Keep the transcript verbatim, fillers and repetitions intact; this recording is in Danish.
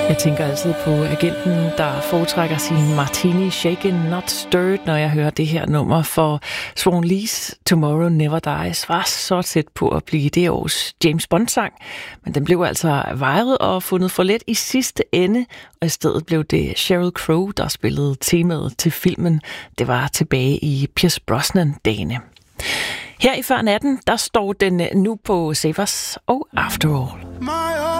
Jeg tænker altid på agenten, der foretrækker sin martini shaken, not stirred, når jeg hører det her nummer, for Swan Lee's Tomorrow Never Dies var så tæt på at blive det års James Bond-sang, men den blev altså vejret og fundet for let i sidste ende, og i stedet blev det Sheryl Crow, der spillede temaet til filmen. Det var tilbage i Pierce Brosnan-dagene. Her i Før Natten, der står den nu på Savers og After All.